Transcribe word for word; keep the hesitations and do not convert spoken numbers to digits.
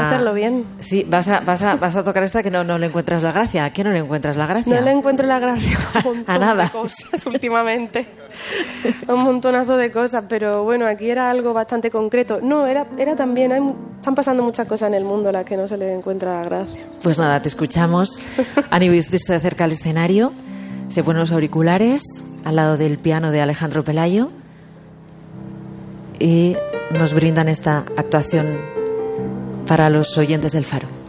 hacerlo bien. Sí, vas a, vas a, vas a tocar esta que no, no le encuentras la gracia. ¿A qué no le encuentras la gracia? No le encuentro la gracia a un montón A nada. de cosas últimamente. Un montonazo de cosas, pero bueno, aquí era algo bastante concreto. No, era, era también, hay, están pasando muchas cosas en el mundo a las que no se le encuentra la gracia. Pues nada, te escuchamos. Ani, viste de cerca al escenario, se ponen los auriculares al lado del piano de Alejandro Pelayo y nos brindan esta actuación para los oyentes del Faro.